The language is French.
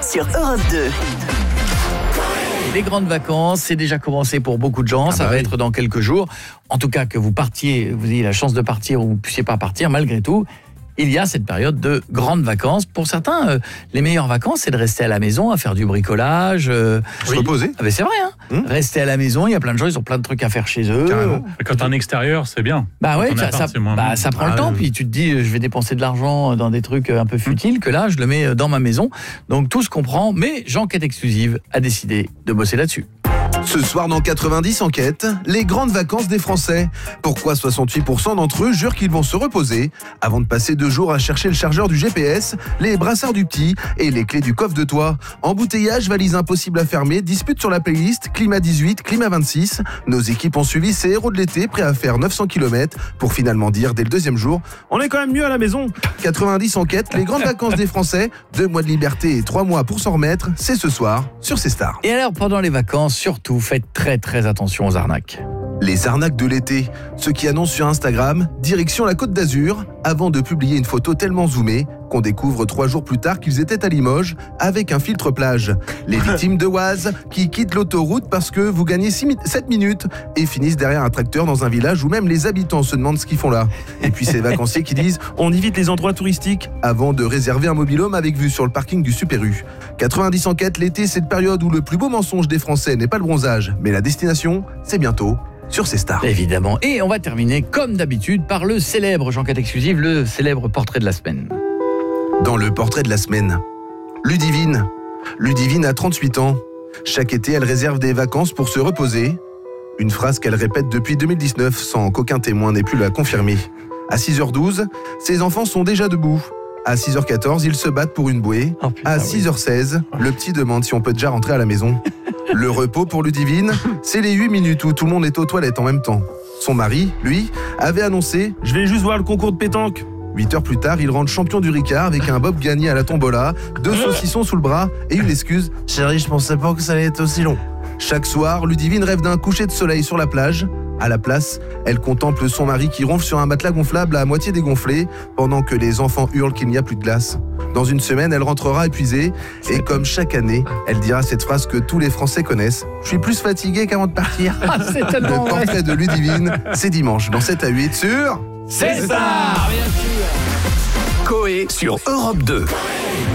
sur Europe 2. Les grandes vacances, c'est déjà commencé pour beaucoup de gens. Ça va être dans quelques jours. En tout cas, que vous partiez, vous ayez la chance de partir ou vous ne puissiez pas partir, malgré tout, il y a cette période de grandes vacances. Pour certains, les meilleures vacances, c'est de rester à la maison, à faire du bricolage. Se reposer. Ah, mais c'est vrai, hein. Rester à la maison, il y a plein de gens, ils ont plein de trucs à faire chez eux. Carrément. Quand t'es en extérieur, c'est bien. Bah ouais, Quand on appart, ça c'est moins bien. ça prend le temps, puis tu te dis, je vais dépenser de l'argent dans des trucs un peu futiles, que là, je le mets dans ma maison. Donc tout se comprend, mais Enquête Exclusive a décidé de bosser là-dessus. Ce soir dans 90 enquêtes, les grandes vacances des Français. Pourquoi 68% d'entre eux jurent qu'ils vont se reposer avant de passer 2 jours à chercher le chargeur du GPS, les brassards du petit et les clés du coffre de toit. Embouteillage, valise impossible à fermer, dispute sur la playlist, climat 18, climat 26. Nos équipes ont suivi ces héros de l'été prêts à faire 900 km pour finalement dire dès le 2e jour, on est quand même mieux à la maison. 90 enquêtes, les grandes vacances des Français, 2 mois de liberté et 3 mois pour s'en remettre, c'est ce soir sur C Stars. Et alors, pendant les vacances, surtout, faites très très attention aux arnaques. Les arnaques de l'été, ceux qui annoncent sur Instagram, direction la Côte d'Azur, avant de publier une photo tellement zoomée qu'on découvre 3 jours plus tard qu'ils étaient à Limoges avec un filtre plage. Les victimes de Oise qui quittent l'autoroute parce que vous gagnez 7 minutes et finissent derrière un tracteur dans un village où même les habitants se demandent ce qu'ils font là. Et puis ces vacanciers qui disent « on évite les endroits touristiques » avant de réserver un mobil-home avec vue sur le parking du Super U. 90 enquêtes, l'été, c'est une période où le plus beau mensonge des Français n'est pas le bronzage, mais la destination, c'est bientôt sur C Stars. Évidemment. Et on va terminer, comme d'habitude, par le célèbre Enquête Exclusive, le célèbre portrait de la semaine. Dans le portrait de la semaine, Ludivine. Ludivine a 38 ans. Chaque été, elle réserve des vacances pour se reposer. Une phrase qu'elle répète depuis 2019 sans qu'aucun témoin n'ait pu la confirmer. À 6h12, ses enfants sont déjà debout. À 6h14, ils se battent pour une bouée. À 6h16, le petit demande si on peut déjà rentrer à la maison. Le repos pour Ludivine, c'est les 8 minutes où tout le monde est aux toilettes en même temps. Son mari, lui, avait annoncé « Je vais juste voir le concours de pétanque ». 8 heures plus tard, il rentre champion du Ricard avec un bob gagné à la tombola, 2 saucissons sous le bras et une excuse « Chérie, je pensais pas que ça allait être aussi long ». Chaque soir, Ludivine rêve d'un coucher de soleil sur la plage. À la place, elle contemple son mari qui ronfle sur un matelas gonflable à moitié dégonflé pendant que les enfants hurlent qu'il n'y a plus de glace. Dans une semaine, elle rentrera épuisée et comme chaque année, elle dira cette phrase que tous les Français connaissent. « Je suis plus fatiguée qu'avant de partir ». C'est tellement Le portrait de Ludivine, c'est dimanche dans 7 à 8 sur C'est ça. Coé sur Europe 2.